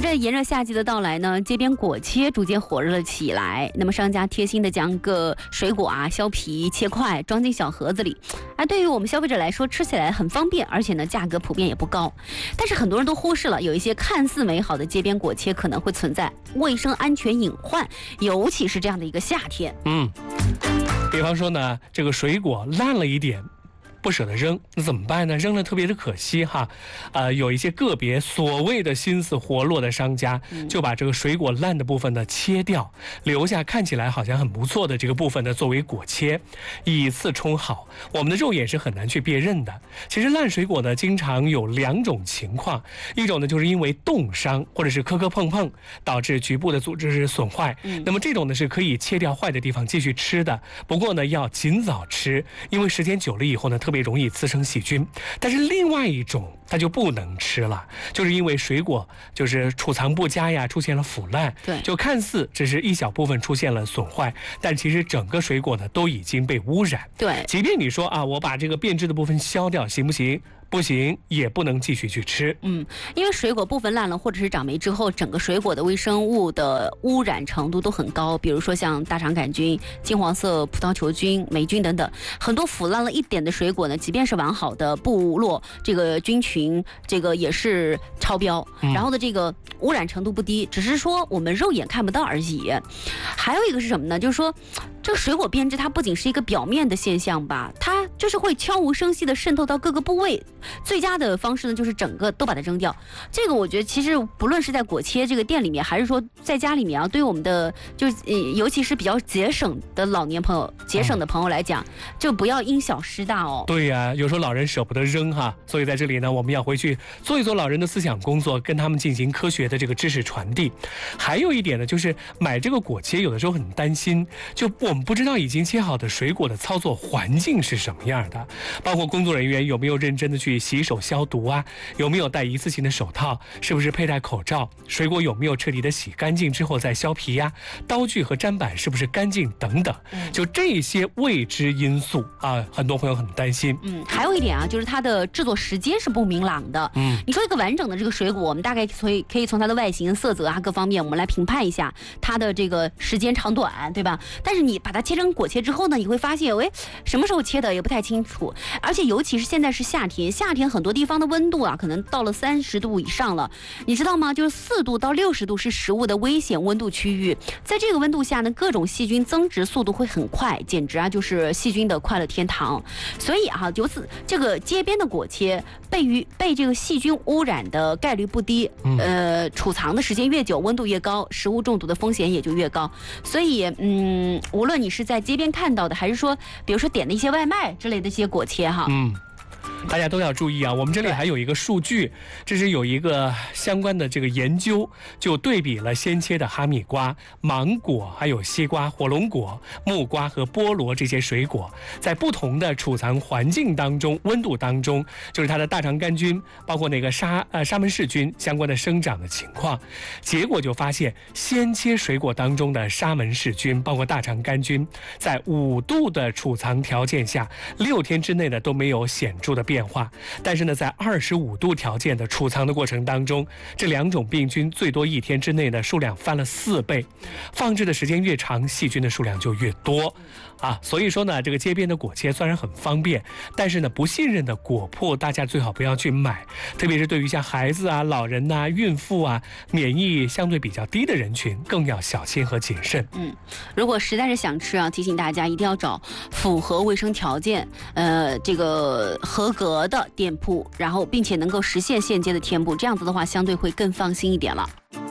着炎热夏季的到来呢，街边果切逐渐火热了起来。那么商家贴心的将各水果削皮切块，装进小盒子里。对于我们消费者来说，吃起来很方便，而且呢，价格普遍也不高。但是很多人都忽视了，有一些看似美好的街边果切可能会存在卫生安全隐患，尤其是这样的一个夏天。 比方说呢，这个水果烂了一点，不舍得扔，那怎么办呢？扔了特别的可惜哈。有一些个别所谓的心思活络的商家，就把这个水果烂的部分呢切掉，留下看起来好像很不错的这个部分呢作为果切，以次充好。我们的肉眼是很难去辨认的。其实烂水果呢，经常有两种情况，一种呢就是因为冻伤或者是磕磕碰碰导致局部的组织损坏，那么这种呢是可以切掉坏的地方继续吃的。不过呢要尽早吃，因为时间久了以后呢特别容易滋生细菌。但是另外一种它就不能吃了，就是因为水果就是储藏不佳呀，出现了腐烂， 对， 就看似只是一小部分出现了损坏，但其实整个水果呢都已经被污染。 对， 即便你说我把这个变质的部分削掉，行不行？不行，也不能继续去吃。 因为水果部分烂了或者是长霉之后，整个水果的微生物的污染程度都很高，比如说像大肠杆菌、金黄色葡萄球菌、霉菌等等。很多腐烂了一点的水果呢，即便是完好的部落这个菌群，这个也是超标，然后的这个污染程度不低，只是说我们肉眼看不到而已。还有一个是什么呢？就是说这个水果变质它不仅是一个表面的现象吧，它就是会悄无声息的渗透到各个部位。最佳的方式呢，就是整个都把它扔掉。这个我觉得其实不论是在果切这个店里面，还是说在家里面对于我们的尤其是比较节省的老年朋友、节省的朋友来讲，就不要因小失大哦。 对呀，有时候老人舍不得扔哈，所以在这里呢，我们要回去做一做老人的思想工作，跟他们进行科学的这个知识传递。还有一点呢，就是买这个果切，有的时候很担心，就我们不知道已经切好的水果的操作环境是什么样的，包括工作人员有没有认真的去洗手消毒有没有戴一次性的手套，是不是佩戴口罩，水果有没有彻底的洗干净之后再削皮刀具和砧板是不是干净等等，就这些未知因素很多朋友很担心。 还有一点就是它的制作时间是不明朗的。你说一个完整的这个水果，我们大概可以从它的外形、色泽各方面，我们来评判一下它的这个时间长短，对吧？但是你把它切成果切之后呢，你会发现，什么时候切的也不太清楚，而且尤其是现在是夏天很多地方的温度可能到了30度以上了，你知道吗？就是4度到60度是食物的危险温度区域，在这个温度下呢，各种细菌增殖速度会很快，简直就是细菌的快乐天堂。所以由此这个街边的果切被这个细菌污染的概率不低，储藏的时间越久，温度越高，食物中毒的风险也就越高。所以无论你是在街边看到的，还是说比如说点的一些外卖之类的一些果切大家都要注意我们这里还有一个数据，这是有一个相关的这个研究，就对比了鲜切的哈密瓜、芒果、还有西瓜、火龙果、木瓜和菠萝这些水果，在不同的储藏环境当中、温度当中，就是它的大肠杆菌，包括那个沙门氏菌相关的生长的情况。结果就发现，鲜切水果当中的沙门氏菌，包括大肠杆菌，在5度的储藏条件下，6天之内呢都没有显著的变化，但是呢，在25度条件的储藏的过程当中，这2种病菌最多1天之内呢数量翻了4倍，放置的时间越长，细菌的数量就越多所以说呢，这个街边的果切虽然很方便，但是呢，不信任的果铺大家最好不要去买，特别是对于像孩子老人孕妇免疫相对比较低的人群，更要小心和谨慎。 如果实在是想吃提醒大家一定要找符合卫生条件这个合格的店铺，然后并且能够实现现接的店铺，这样子的话相对会更放心一点了。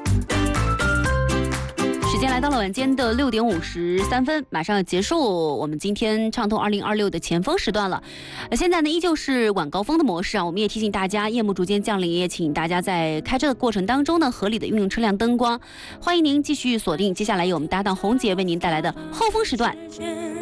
时间来到了晚间的6点53分，马上要结束我们今天畅通2026的前锋时段了。现在呢依旧是晚高峰的模式我们也提醒大家，夜幕逐渐降临，也请大家在开车的过程当中呢合理的运用车辆灯光。欢迎您继续锁定接下来由我们搭档红姐为您带来的后锋时段。